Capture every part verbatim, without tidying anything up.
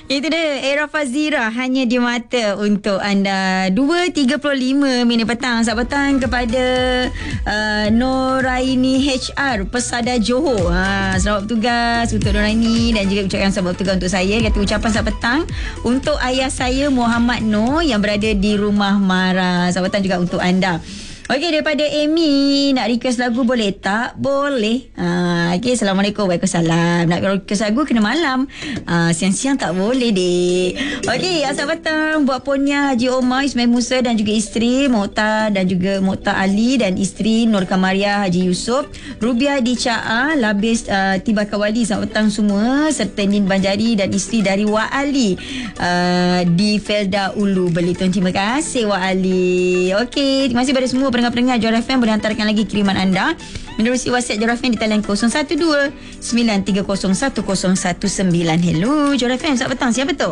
Itu dia Era Fazira hanya di mata untuk anda. Dua tiga puluh lima minit petang. Selamat petang kepada uh, Noraini H R Pesada Johor. Ha, selamat bertugas untuk Noraini dan juga ucapkan selamat bertugas untuk saya. Kata ucapan selamat petang untuk ayah saya Muhammad Noor yang berada di Rumah Mara. Selamat petang juga untuk anda. Okey, daripada Amy, nak request lagu boleh tak? Boleh. Ha, okey, Assalamualaikum. Waalaikumsalam. Nak request lagu kena malam. Ha, siang-siang tak boleh, dek. Okey, asal petang buat punya Haji Omar Ismail Musa dan juga isteri Mokta dan juga Mokta Ali dan isteri Nur Kamaria Haji Yusof, Rubiah di Ca'a, Labis uh, Tiba Kawali. Selamat petang semua, serta Nin Banjari dan isteri dari Wak Ali uh, di Felda Ulu Belitung. Terima kasih Wak Ali. Okey, terima kasih pada semua pendengar-pendengar Johor F M. Boleh hantarkan lagi kiriman anda menerusi WhatsApp Johor F M di talian kosong satu dua sembilan tiga kosong satu kosong satu sembilan. Hello Johor F M, selamat petang. Siapa tu?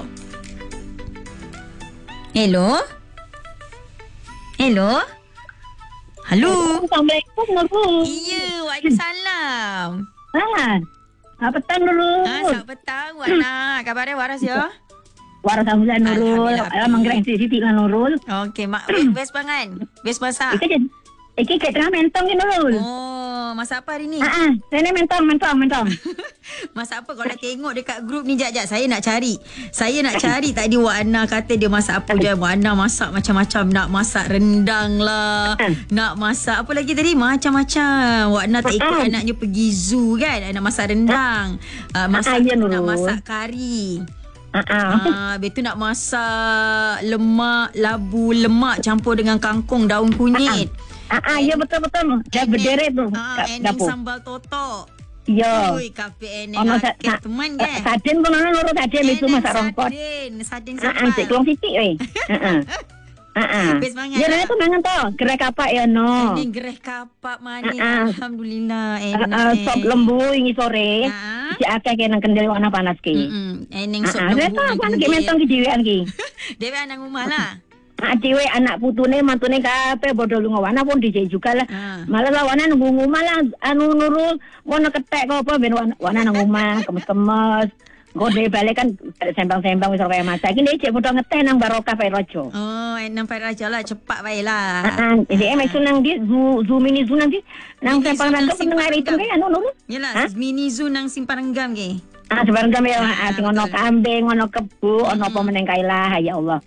Hello? Hello? Halo? Assalamualaikum Nurul. Iya, waalaikumsalam. Ha. Selamat petang Nurul. Ha, selamat petang Wak Nak. Kabarnya waras ya? Waras Alhamdulillah Nurul. Alam manggerak sitik lah Nurul. Okey, mak best pangan. Best masak. Iki iki kat tengah mentong ni Nurul. Oh, masak apa hari ni? Ha ah, saya ni mentong mentong mentong. Masak apa? Kalau nak tengok dekat grup ni, jap-jap saya nak cari. Saya nak cari tadi Wak Ana kata dia masak apa je. Wak Ana masak macam-macam. Nak masak rendang lah. Nak masak apa lagi tadi? Macam-macam. Wak Ana tak ikut anaknya pergi zoo kan. Nak masak rendang. Uh, masak nak masak kari. Ah, habis tu nak masak lemak, labu lemak campur dengan kangkung, daun kunyit. Ah, ah, ya betul-betul. Dah berderet tu ah, kat dapur. Sambal totok. Ya. Ui, kafe eneng akak teman ke? Sadin pun orang Nurul sadin itu masak rongkot. Sadin, sadin sambal. Ah, cik keluang titik weh. Ha ah. Best banget. Ya, lah tu mangan tu. Gerai kapak ya no. Ini gerai kapak manis. Alhamdulillah enak. Sop lembu ini sore. Cik akak kena kendali warna panas ke. Hmm, eneng sop lembu. Ada apa nak mentong ke dewean ke? Dewean nang rumah lah. Ah, cewek anak putune mantune kape bodoh lunga wana pun dijek juga lah. Ah. Malah lah wana nunggu rumah lah anu Nurul ngono ketek kok apa ben wana, wana nang rumah kemes-kemes. Gode balik kan sembang-sembang wis kaya masak. Iki ndek bodoh ngeteh nang Barokah Pai Rojo. Oh, nang Pai Rojo lah cepat bae lah. Heeh, jadi emek nang di zoo, zoo mini zoo nanti nang Simpang Ranggam pendengar itu ke anu Nurul? Yalah, mini zoo nang Simpang Ranggam ke. Ah, Simpang Ranggam ya, ah, ngono kambing, ngono kebu, ono apa meneng kailah ya Allah.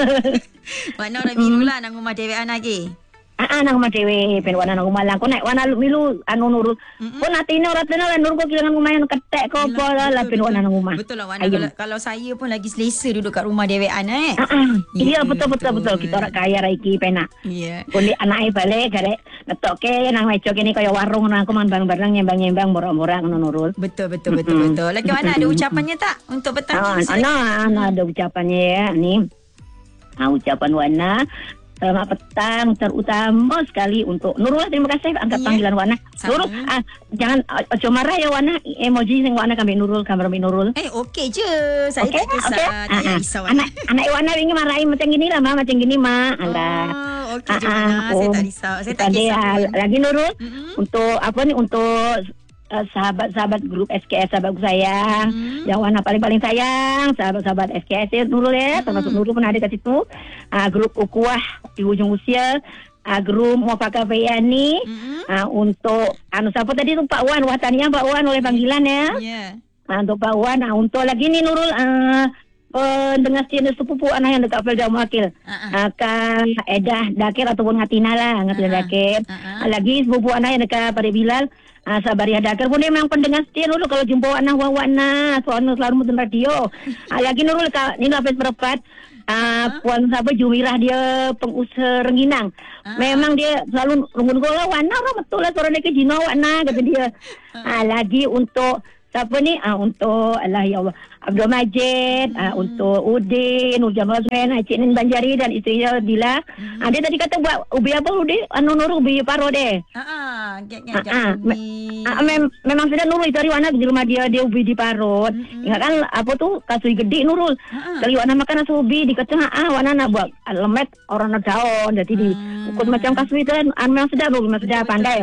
Wana ora milu lah nang rumah dhewean lagi. Ah, ah nang rumah dhewe, ben wana nang rumah lang. Kok nek wana milu anu Nurul. Kok natine ora tenan lah Nurul kok kilangan rumah yang ketek kok apa lah ben wana nang rumah. Betul lah Wana, kalau, kalau saya pun lagi selesa duduk kat rumah dhewean eh. Ah, ah. Iya betul betul betul kita ora kaya raiki penak. Iya. Kundi anake balik garek ngetokke nang meja kene kaya warung nang aku man bareng-bareng nyembang-nyembang murah-murah ngono Nurul. Betul betul betul mm-hmm. betul. Lagi Wana ada ucapannya tak untuk petang ah, ni? Ana ana ada ucapannya ya ni. Ah, ucapan Wana selamat petang terutama sekali untuk Nurul. Terima kasih angkat yeah. panggilan Wana. Nurul ah, jangan ojo marah ya Wana, emoji sing Wana kambing Nurul, gambar Nurul. Eh okey je. Saya okay, tak kisah. Okay. Tak ah, risau. Anak anak Wana wingi marahin macam gini lah Ma, macam gini Ma. Alah. Oh, okey je Wana. Ah, saya tak risau. Saya tak kisah. Ah, lagi Nurul mm-hmm. untuk apa ni untuk Uh, sahabat-sahabat grup S K S sahabatku sayang, hmm. yang Wana paling-paling sayang, sahabat-sahabat S K S ya Nurul ya, hmm. termasuk Nurul pun ada kat situ. Uh, grup Ukuah di ujung usia, uh, grup Muafakah Bayani, hmm. uh, untuk anu siapa tadi tu Pak Wan, Wataniah Pak Wan oleh panggilan ya. Yeah. Uh, untuk Pak Wan, uh, untuk lagi ni Nurul uh, pendengar channel sepupu anak yang dekat Felda Wakil. Uh-uh. Uh, Kak Edah Dakir ataupun Ngatina lah, Ngatina uh-uh. Dakir. Uh-uh. Uh, lagi sepupu anak yang dekat Pada Bilal. Ah, Sabaria Dakar pun dia memang pendengar setia Nurul kalau jumpa anak wawana soalnya selalu mutin radio. Ah, lagi Nurul ni lapis berempat. Ah, uh-huh. Puan siapa Jumirah dia pengusaha rengginang. Uh-huh. Memang dia selalu rungun gola wana orang betul lah suara dia ke Jino wana kata dia. Uh-huh. Ah, lagi untuk siapa ni? Ah, untuk Allah ya Allah. Abdul Majid, hmm. uh, untuk Udin, Nur Jamal Zuhain, Cik Nin Banjari dan isterinya Dila. Hmm. Uh, dia tadi kata buat ubi apa Udin? Anu Nurul ubi paro deh. Ha gek gek uh, ubi. Uh, mem- memang sudah Nurul dari mana di rumah dia dia ubi di parut. Hmm. Ingat kan apa tu kasui gede Nurul. Uh-huh. Kali wana makan nasi ubi dikata ah wana nak buat lemet orang nak daun jadi hmm. di ukut macam kasui tu kan memang sudah Nurul memang sudah pandai.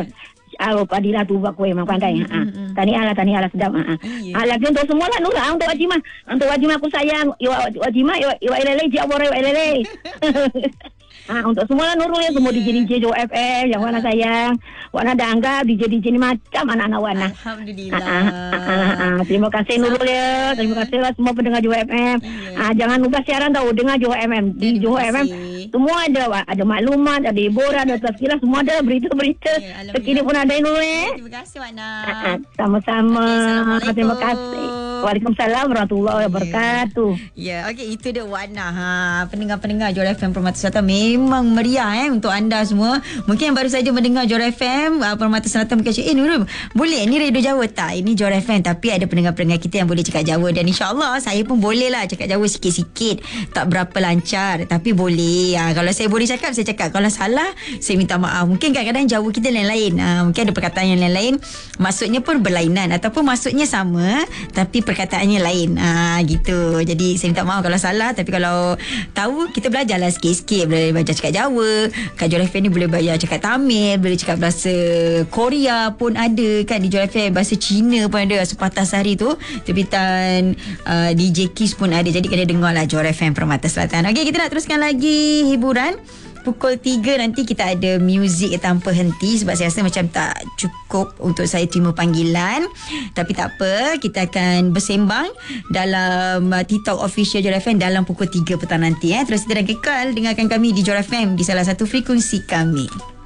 Ah, Padira tu buat kuih memang pandai. Ha. Tahniah lah, tahniah lah sedap. Ha. Yeah. Ah, lagi untuk semua lah Nura, untuk Wajima. Untuk Wajima aku sayang. Iwa Wajima, iwa iwa lele, dia boleh iwa lele. Ah, untuk semua lah Nurul ya, semua D J D J Johor F M yang Wana sayang. Wana dah anggap D J D J ni macam anak-anak Wana. Alhamdulillah. Ah, ah, ah, ah. Terima kasih Nurul ya. Terima kasih lah semua pendengar Johor F M. Yeah. Ah, jangan lupa siaran tahu, dengar Johor F M. Di Johor F M semua ada, ada maklumat, ada hiburan, ada tazkirah, semua ada berita-berita. Yeah, Terkini pun ada Nurul ya. Terima kasih Wana. Ah, ah, sama-sama. Okay, Terima kasih. Waalaikumsalam warahmatullahi wabarakatuh. Ya, yeah, okey, itu dia Wana. Ha, pendengar-pendengar Johor F M Permata Selatan memang meriah eh untuk anda semua. Mungkin yang baru saja mendengar Johor F M uh, Permata Selatan mungkin cakap, "Eh Nurul, boleh ni radio Jawa tak? Ini Johor F M tapi ada pendengar-pendengar kita yang boleh cakap Jawa dan insya-Allah saya pun boleh lah cakap Jawa sikit-sikit. Tak berapa lancar tapi boleh. Ha, kalau saya boleh cakap saya cakap. Kalau salah saya minta maaf. Mungkin kadang-kadang Jawa kita lain-lain. Ha, mungkin ada perkataan yang lain-lain. Maksudnya pun berlainan ataupun maksudnya sama tapi perkataannya lain. Ha, gitu. Jadi saya minta maaf kalau salah, tapi kalau tahu kita belajarlah sikit-sikit, boleh belajar cakap Jawa. Kat Johor F M ni boleh belajar cakap Tamil, boleh cakap bahasa Korea pun ada kan di Johor F M, bahasa Cina pun ada, sepatah sehari tu terbitan uh, D J Kiss pun ada. Jadi kena dengarlah Johor F M Permata Selatan. Okey, kita nak teruskan lagi hiburan. Pukul tiga nanti kita ada muzik tanpa henti sebab saya rasa macam tak cukup untuk saya terima panggilan. Tapi tak apa, kita akan bersembang dalam uh, TikTok official Johor F M dalam pukul tiga petang nanti. Eh. Terus kita dan kekal dengarkan kami di Johor F M di salah satu frekuensi kami.